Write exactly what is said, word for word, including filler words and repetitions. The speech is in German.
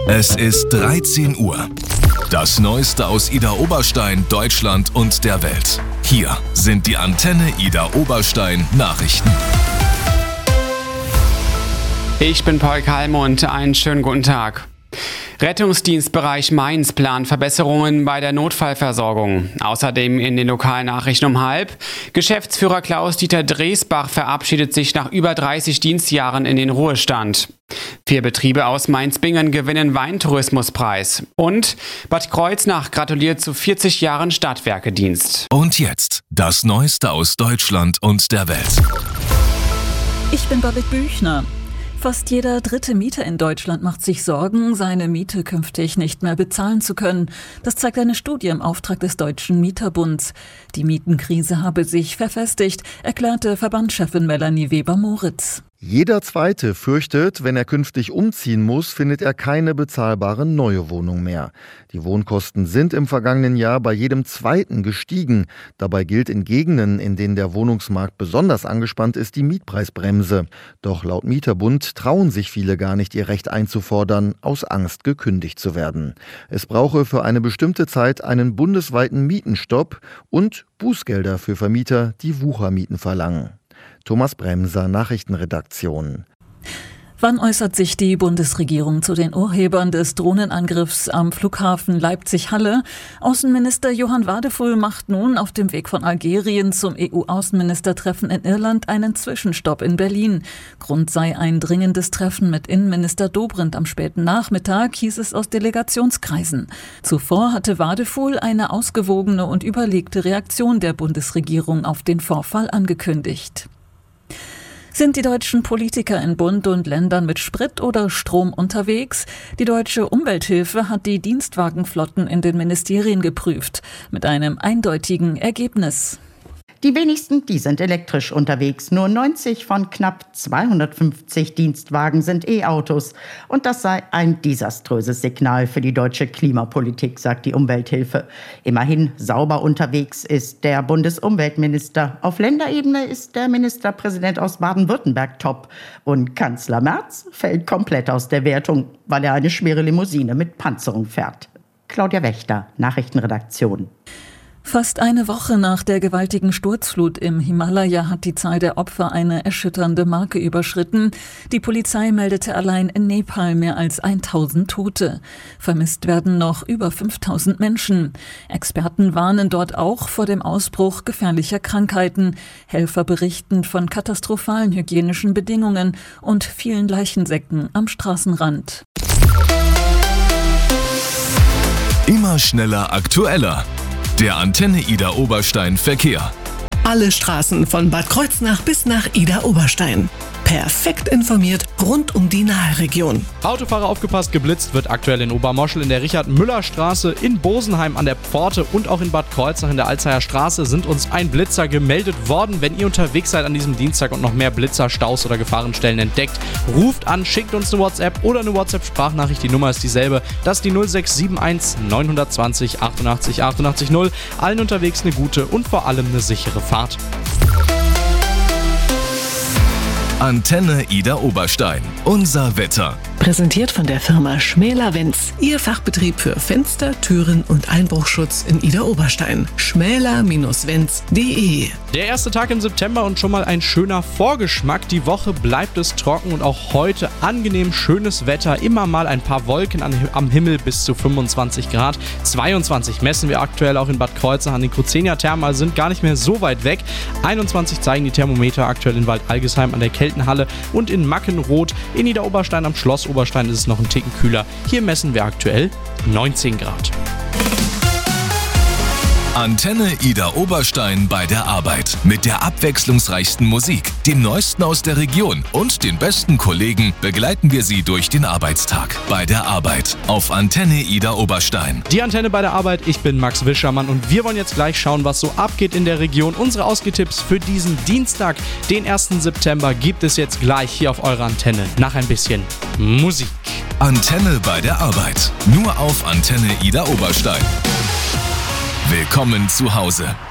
Es ist dreizehn Uhr. Das Neueste aus Idar Oberstein, Deutschland und der Welt. Hier sind die Antenne Idar Oberstein Nachrichten. Ich bin Paul Kalmund, einen schönen guten Tag. Rettungsdienstbereich Mainz plant Verbesserungen bei der Notfallversorgung. Außerdem in den Lokalnachrichten um halb. Geschäftsführer Klaus-Dieter Dresbach verabschiedet sich nach über dreißig Dienstjahren in den Ruhestand. Vier Betriebe aus Mainz-Bingen gewinnen Weintourismuspreis. Und Bad Kreuznach gratuliert zu vierzig Jahren Stadtwerkedienst. Und jetzt das Neueste aus Deutschland und der Welt. Ich bin Babette Büchner. Fast jeder dritte Mieter in Deutschland macht sich Sorgen, seine Miete künftig nicht mehr bezahlen zu können. Das zeigt eine Studie im Auftrag des Deutschen Mieterbunds. Die Mietenkrise habe sich verfestigt, erklärte Verbandschefin Melanie Weber-Moritz. Jeder Zweite fürchtet, wenn er künftig umziehen muss, findet er keine bezahlbare neue Wohnung mehr. Die Wohnkosten sind im vergangenen Jahr bei jedem Zweiten gestiegen. Dabei gilt in Gegenden, in denen der Wohnungsmarkt besonders angespannt ist, die Mietpreisbremse. Doch laut Mieterbund trauen sich viele gar nicht, ihr Recht einzufordern, aus Angst gekündigt zu werden. Es brauche für eine bestimmte Zeit einen bundesweiten Mietenstopp und Bußgelder für Vermieter, die Wuchermieten verlangen. Thomas Bremser, Nachrichtenredaktion. Wann äußert sich die Bundesregierung zu den Urhebern des Drohnenangriffs am Flughafen Leipzig-Halle? Außenminister Johann Wadefull macht nun auf dem Weg von Algerien zum E U-Außenministertreffen in Irland einen Zwischenstopp in Berlin. Grund sei ein dringendes Treffen mit Innenminister Dobrindt am späten Nachmittag, hieß es aus Delegationskreisen. Zuvor hatte Wadefull eine ausgewogene und überlegte Reaktion der Bundesregierung auf den Vorfall angekündigt. Sind die deutschen Politiker in Bund und Ländern mit Sprit oder Strom unterwegs? Die Deutsche Umwelthilfe hat die Dienstwagenflotten in den Ministerien geprüft, mit einem eindeutigen Ergebnis. Die wenigsten, die sind elektrisch unterwegs. Nur neunzig von knapp zweihundertfünfzig Dienstwagen sind E-Autos. Und das sei ein desaströses Signal für die deutsche Klimapolitik, sagt die Umwelthilfe. Immerhin sauber unterwegs ist der Bundesumweltminister. Auf Länderebene ist der Ministerpräsident aus Baden-Württemberg top. Und Kanzler Merz fällt komplett aus der Wertung, weil er eine schwere Limousine mit Panzerung fährt. Claudia Wächter, Nachrichtenredaktion. Fast eine Woche nach der gewaltigen Sturzflut im Himalaya hat die Zahl der Opfer eine erschütternde Marke überschritten. Die Polizei meldete allein in Nepal mehr als tausend Tote. Vermisst werden noch über fünftausend Menschen. Experten warnen dort auch vor dem Ausbruch gefährlicher Krankheiten. Helfer berichten von katastrophalen hygienischen Bedingungen und vielen Leichensäcken am Straßenrand. Immer schneller, aktueller. Der Antenne Idar Oberstein Verkehr. Alle Straßen von Bad Kreuznach bis nach Idar Oberstein. Perfekt informiert rund um die Naheregion. Autofahrer aufgepasst, geblitzt wird aktuell in Obermoschel in der Richard-Müller-Straße, in Bosenheim an der Pforte und auch in Bad Kreuznach in der Alzheimer Straße sind uns ein Blitzer gemeldet worden. Wenn ihr unterwegs seid an diesem Dienstag und noch mehr Blitzer, Staus oder Gefahrenstellen entdeckt, ruft an, schickt uns eine WhatsApp oder eine WhatsApp-Sprachnachricht. Die Nummer ist dieselbe. Das ist die null sechs sieben eins neun zwei null achtundachtzig achtundachtzig null. Allen unterwegs eine gute und vor allem eine sichere Fahrt. Antenne Idar Oberstein. Unser Wetter. Präsentiert von der Firma Schmäler-Wenz. Ihr Fachbetrieb für Fenster, Türen und Einbruchschutz in Idar Oberstein. schmäler Bindestrich wenz punkt de. Der erste Tag im September und schon mal ein schöner Vorgeschmack. Die Woche bleibt es trocken und auch heute angenehm schönes Wetter. Immer mal ein paar Wolken an, am Himmel bis zu fünfundzwanzig Grad. zweiundzwanzig messen wir aktuell auch in Bad Kreuznach an den Kruzenia-Thermen, also sind gar nicht mehr so weit weg. einundzwanzig zeigen die Thermometer aktuell in Waldalgesheim an der Keltenhalle und in Mackenroth. In Idar Oberstein am Schloss Oberstein ist es noch ein Ticken kühler. Hier messen wir aktuell neunzehn Grad. Antenne Idar Oberstein bei der Arbeit. Mit der abwechslungsreichsten Musik, dem Neuesten aus der Region und den besten Kollegen begleiten wir Sie durch den Arbeitstag. Bei der Arbeit auf Antenne Idar Oberstein. Die Antenne bei der Arbeit, ich bin Max Wischermann und wir wollen jetzt gleich schauen, was so abgeht in der Region. Unsere Ausgehtipps für diesen Dienstag, den ersten September, gibt es jetzt gleich hier auf eurer Antenne. Nach ein bisschen Musik. Antenne bei der Arbeit. Nur auf Antenne Idar Oberstein. Willkommen zu Hause.